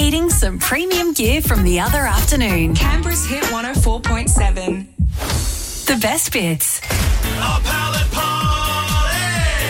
Repeating some premium gear from the other afternoon. Canberra's Hit 104.7. The best bits. A pallet party!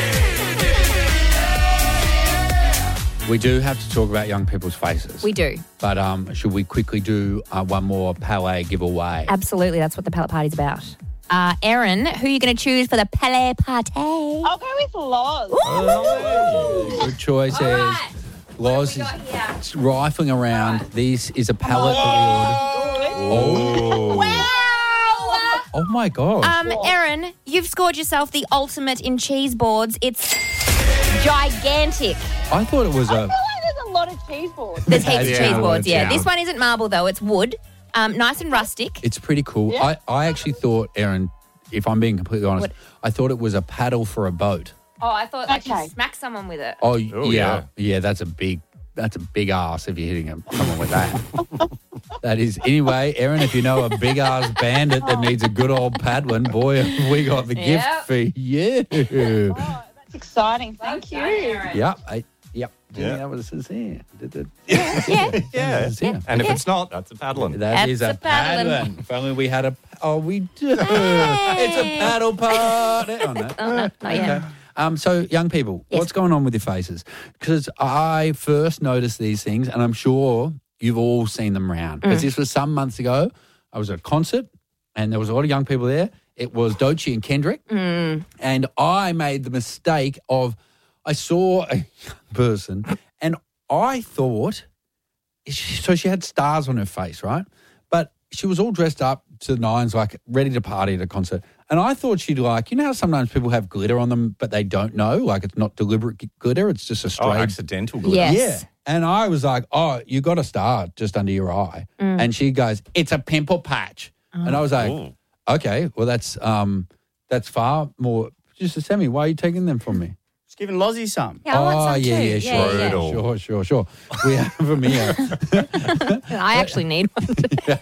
We do have to talk about young people's faces. We do. But should we quickly do one more Palais giveaway? Absolutely. That's what the pallet party's about. Erin, who are you going to choose for the pallet party? I'll go with Loz. Good choices. All right. Loz What have we got is rifling around. This is a pallet that we ordered. Wow. Oh, my gosh. Erin, you've scored yourself the ultimate in cheese boards. It's gigantic. I thought it was I a... feel like there's a lot of cheese boards. There's heaps of cheese boards, yeah. yeah. This one isn't marble, though. It's wood. Nice and rustic. It's pretty cool. Yeah. I actually thought, Erin, if I'm being completely honest, I thought it was a paddle for a boat. Oh, I thought I Okay. should smack someone with it. Oh, yeah. Yeah, that's a big ass if you're hitting someone with that. That is. Anyway, Erin, if you know a big ass bandit that needs a good old paddling, boy, we got the gift Yep. for you. Oh, that's exciting. Thank you. Yep. Yep. Yeah. That was sincere. Yeah. Yeah. Sincere. And if it's not, that's a paddling. That is That's a a paddling. paddling. If only we had a... Oh, we do. It's a paddle party. Oh, no. Not yet. Okay. So, young people, Yes. what's going on with your faces? Because I first noticed these things, and I'm sure you've all seen them around. Because this was some months ago. I was at a concert, and there was a lot of young people there. It was Doechii and Kendrick. And I made the mistake of, I saw a young person, and I thought, so she had stars on her face, right? But she was all dressed up to the nines, like ready to party at a concert. And I thought she'd like, you know how sometimes people have glitter on them, but they don't know? Like it's not deliberate glitter, it's just a Oh, stray. accidental glitter. Yes. Yeah. And I was like, oh, you got a star just under your eye. And she goes, it's a pimple patch. And I was like, Ooh. okay, well, that's far more. Just send me, why are you taking them from me? Just giving Lozzie some. Yeah, I want some yeah, too. sure. Brutal. Sure. We have them here. I actually need one.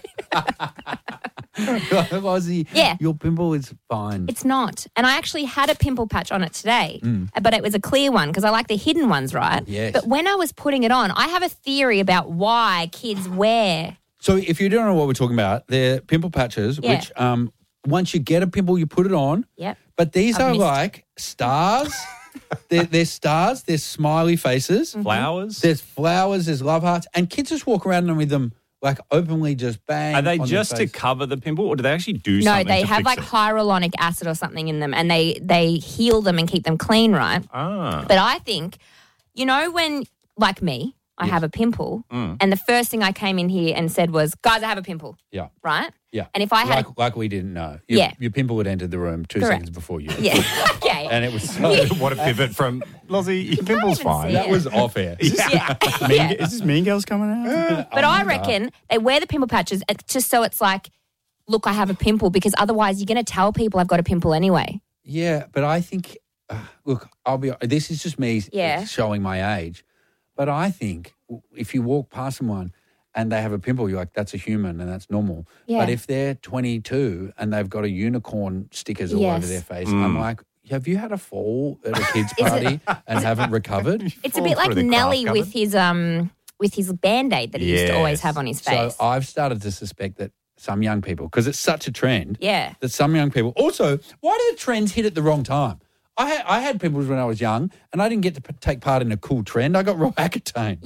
Lozzie, Yeah. your pimple is fine. It's not. And I actually had a pimple patch on it today, but it was a clear one because I like the hidden ones, right? Yes. But when I was putting it on, I have a theory about why kids wear. So if you don't know what we're talking about, they're pimple patches, Yeah. which once you get a pimple, you put it on. Yep. But these I've are missed. like stars. they're stars. They're smiley faces. Flowers? There's flowers. There's love hearts. And kids just walk around with them like openly just bang. Are they on just their to face. cover the pimple, or do they actually do No, something they to have fix like it? hyaluronic acid or something in them and they heal them and keep them clean, right? Ah. But I think, you know, when, like me, I have a pimple and the first thing I came in here and said was, guys, I have a pimple, Yeah. right? Yeah. And if I had like we didn't know. Yeah. Your pimple had entered the room 2 Correct. seconds before you. Yeah, okay. And it was so... What a pivot from Lozzie, your pimple's even fine. see That it. was off air. yeah. Mean, is this Mean Girls coming out? But I reckon they wear the pimple patches just so it's like, look, I have a pimple, because otherwise you're going to tell people I've got a pimple anyway. Yeah, but I think, look, this is just me Yeah. showing my age, but I think if you walk past someone and they have a pimple, you're like, that's a human and that's normal. Yeah. But if they're 22 and they've got a unicorn stickers all over Yes. their face, I'm like, have you had a fall at a kid's Is it- party and haven't recovered? It's a Fall bit like through the Nelly craft with his Band-Aid that he used to always Yes. have on his face. So I've started to suspect that some young people, because it's such a trend, Yeah. that some young people, also, why do the trends hit at the wrong time? I had pimples when I was young, and I didn't get to take part in a cool trend. I got Roaccutane.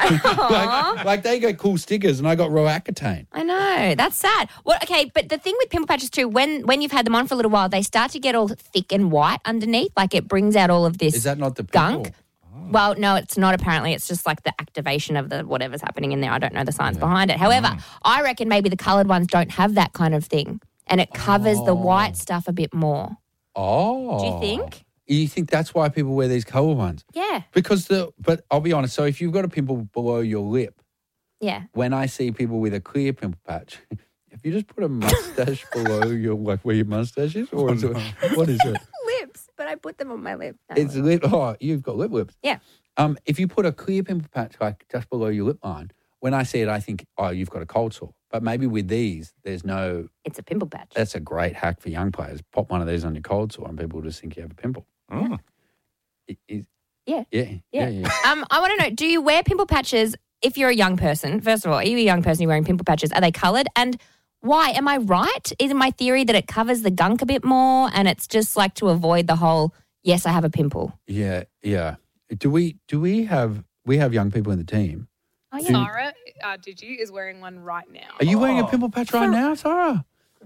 Yeah. like they got cool stickers, and I got Roaccutane. I know. That's sad. Well, okay, but the thing with pimple patches too, when you've had them on for a little while, they start to get all thick and white underneath. Like it brings out all of this Is that not the pimple? gunk. Well, no, it's not apparently. It's just like the activation of the whatever's happening in there. I don't know the science behind it. However, I reckon maybe the coloured ones don't have that kind of thing and it covers the white stuff a bit more. Oh. Do you think? You think that's why people wear these colour ones? Yeah. But I'll be honest, so if you've got a pimple below your lip, Yeah. when I see people with a clear pimple patch, if you just put a mustache below your, like where your mustache is, or is it, what is it? Lips, but I put them on my lip. No. It's lip. Oh, you've got lip lips. Yeah. If you put a clear pimple patch like just below your lip line, when I see it, I think, oh, you've got a cold sore. But maybe with these, there's no. It's a pimple patch. That's a great hack for young players. Pop one of these on your cold sore, and people just think you have a pimple. Oh. Yeah. Yeah. Yeah. I want to know, do you wear pimple patches if you're a young person, first of all, are you a young person, you're wearing pimple patches? Are they coloured? And why? Am I right? Is it my theory that it covers the gunk a bit more and it's just like to avoid the whole, yes, I have a pimple? Yeah. Do we have young people in the team? Oh, yeah. Sarah, is wearing one right now. Are you wearing a pimple patch right now, Sarah?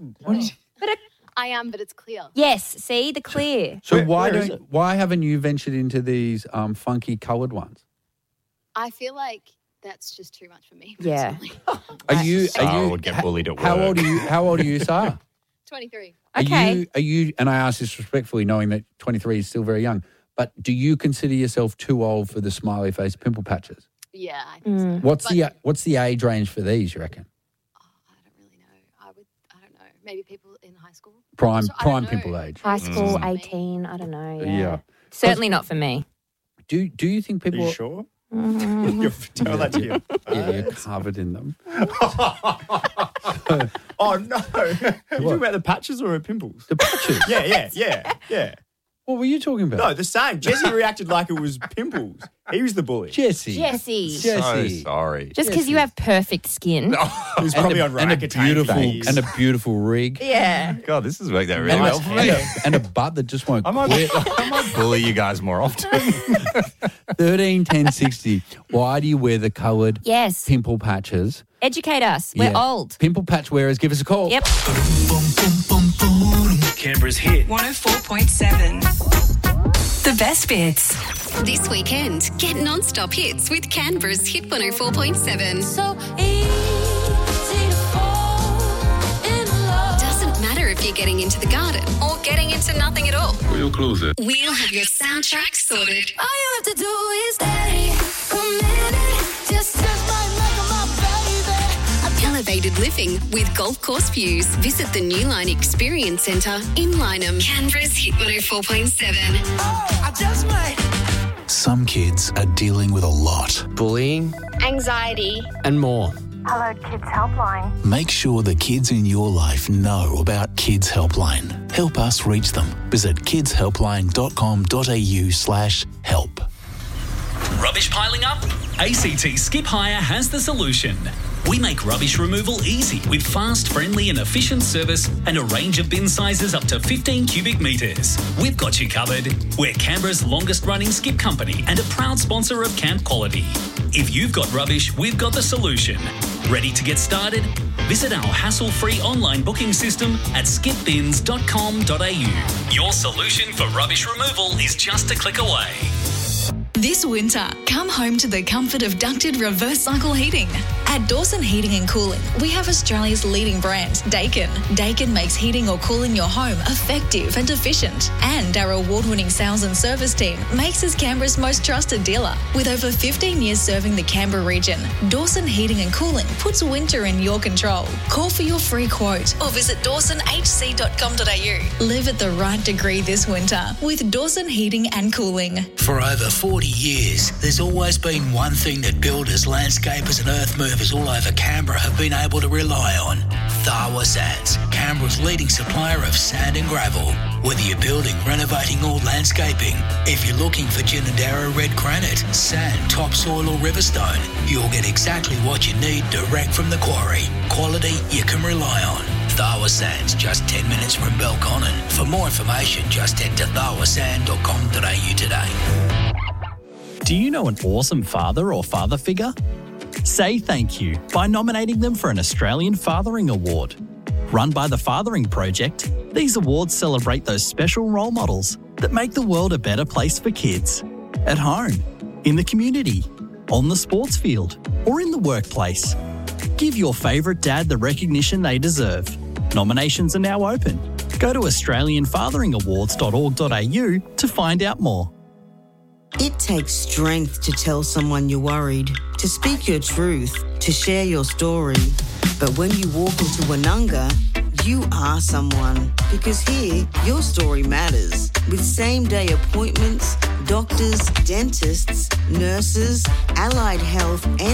I am, but it's clear. Yes, see, the clear. So Where is it? why haven't you ventured into these funky coloured ones? I feel like that's just too much for me. Yeah. Personally. Sarah would get bullied at work. How old are you, Sarah? 23. Okay. Are you? And I ask this respectfully, knowing that 23 is still very young. But do you consider yourself too old for the smiley face pimple patches? Yeah, I think so. What's the age range for these? You reckon? I don't really know. I don't know. Maybe people in high school. Prime So I don't know. pimple age. High school, 18, I don't know. Yeah. Yeah. Certainly not for me. Do you think Are people? you sure? Tell that to you. Yeah, you're covered in them. Oh, no. You talking about the patches or her pimples? The patches. Yeah. What were you talking about? No, the same. Jesse reacted like it was pimples. He was the bully. Jesse. Jesse. So sorry. Just because you have perfect skin. He was probably on and a Rakuten for years. beautiful rig. Yeah. God, this has worked out really And, well for me. and a butt that just won't I quit. might bully you guys more often. 13, 10, 60. Why do you wear the coloured Yes. pimple patches? Educate us. We're Yeah. old. Pimple patch wearers, give us a call. Yep. Canberra's hit. 104.7. The best bits. This weekend, get non-stop hits with Canberra's Hit 104.7. So easy to fall in love. Doesn't matter if you're getting into the garden or getting into nothing at all. We'll close it. We'll have your soundtrack sorted. All you have to do is stay a minute. Just might make my baby. Elevated living with golf course views. Visit the New Line Experience Centre in Lyneham. Canberra's Hit 104.7. I just might. Some kids are dealing with a lot. Bullying Anxiety. and more. Hello, Kids Helpline. Make sure the kids in your life know about Kids Helpline. Help us reach them. Visit kidshelpline.com.au/help. Rubbish piling up? ACT Skip Hire has the solution. We make rubbish removal easy with fast, friendly and efficient service and a range of bin sizes up to 15 cubic metres. We've got you covered. We're Canberra's longest running skip company and a proud sponsor of Camp Quality. If you've got rubbish, we've got the solution. Ready to get started? Visit our hassle-free online booking system at skipbins.com.au. Your solution for rubbish removal is just a click away. This winter, come home to the comfort of ducted reverse cycle heating. At Dawson Heating and Cooling, we have Australia's leading brand, Daikin. Daikin makes heating or cooling your home effective and efficient. And our award-winning sales and service team makes us Canberra's most trusted dealer. With over 15 years serving the Canberra region, Dawson Heating and Cooling puts winter in your control. Call for your free quote or visit dawsonhc.com.au. Live at the right degree this winter with Dawson Heating and Cooling. For over 40 years, there's always been one thing that builders, landscapers and earth movers all over Canberra have been able to rely on. Tharwa Sands, Canberra's leading supplier of sand and gravel. Whether you're building, renovating or landscaping, if you're looking for Ginninderra red granite, sand, topsoil or riverstone, you'll get exactly what you need direct from the quarry. Quality you can rely on. Tharwa Sands, just 10 minutes from Belconnen. For more information, just head to tharwasand.com.au today. Do you know an awesome father or father figure? Say thank you by nominating them for an Australian Fathering Award. Run by the Fathering Project, these awards celebrate those special role models that make the world a better place for kids. At home, in the community, on the sports field, or in the workplace. Give your favourite dad the recognition they deserve. Nominations are now open. Go to australianfatheringawards.org.au to find out more. It takes strength to tell someone you're worried, to speak your truth, to share your story. But when you walk into Woononga, you are someone. Because here, your story matters. With same-day appointments, doctors, dentists, nurses, allied health and